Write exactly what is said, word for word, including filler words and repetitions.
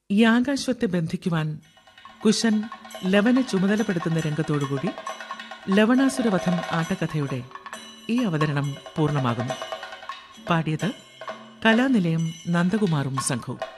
യാഗാശ്വത്തെ ബന്ധിക്കുവാൻ കുശൻ ലവനെ ചുമതലപ്പെടുത്തുന്ന രംഗത്തോടുകൂടി ലവണാസുരവധം ആട്ടക്കഥയുടെ ഈ അവതരണം പൂർണ്ണമാകുന്നു. പാടിയത് കലാനിലയം നന്ദകുമാറും സംഘവും.